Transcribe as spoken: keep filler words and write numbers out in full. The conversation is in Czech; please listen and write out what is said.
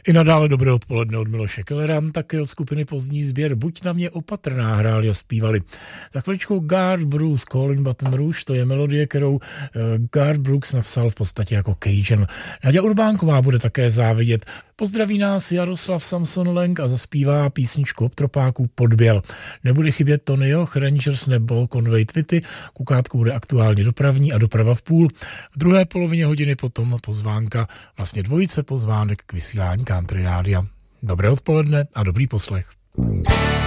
I nadále dobré odpoledne od Miloše Kellera, také od skupiny Pozdní sběr Buď na mě opatrná hráli a zpívali. Za chviličkou Garth Brooks, Calling Baton Rouge, to je melodie, kterou uh, Garth Brooks napsal v podstatě jako Cajun. Naďa Urbánková bude také závidět. Pozdraví nás Jaroslav Samson Lenk a zaspívá písničku Obtropáků Podběl. Nebude chybět Tony Joch, Rangers nebo Conway Twitty, kukátku bude aktuálně dopravní a doprava v půl. V druhé polovině hodiny potom pozvánka, vlastně dvojice pozvánek k vysílání Country Rádia. Dobré odpoledne a dobrý poslech.